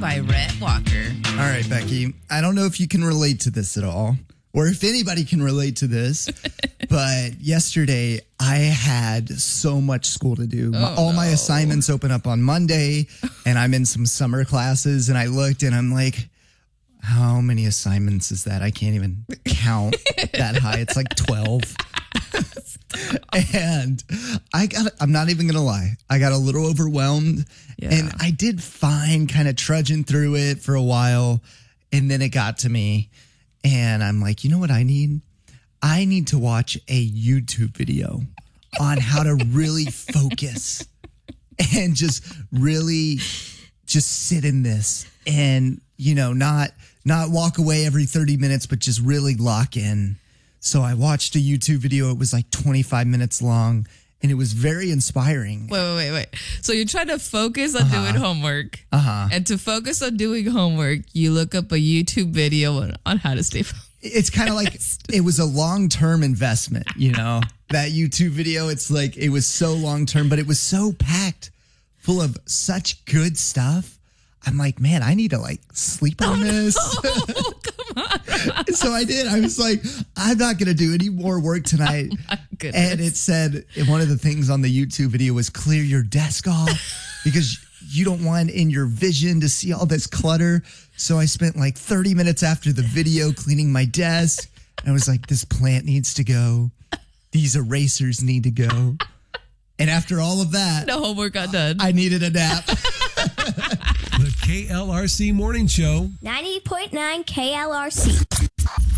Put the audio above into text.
by Rhett Walker. All right, Becky. I don't know if you can relate to this at all, or if anybody can relate to this, but yesterday I had so much school to do. All my assignments open up on Monday, and I'm in some summer classes, and I looked and I'm like, how many assignments is that? I can't even count that high. It's like 12. And I'm not even going to lie. I got a little overwhelmed and I did fine kind of trudging through it for a while. And then it got to me and I'm like, you know what I need? I need to watch a YouTube video on how to really focus and just really just sit in this and, you know, not walk away every 30 minutes, but just really lock in. So I watched a YouTube video. It was like 25 minutes long and it was very inspiring. Wait. So you're trying to focus on doing homework. And to focus on doing homework, you look up a YouTube video on how to stay focused. It's kind of like it was a long-term investment, you know, that YouTube video. It's like it was so long-term, but it was so packed full of such good stuff. I'm like, man, I need to like sleep on this. No, come on. So I did. I was like, I'm not going to do any more work tonight. Oh my goodness. And it said, one of the things on the YouTube video was clear your desk off because you don't want in your vision to see all this clutter. So I spent like 30 minutes after the video cleaning my desk. And I was like, this plant needs to go. These erasers need to go. And after all of that, no homework got done. I needed a nap. The KLRC Morning Show. 90.9 KLRC.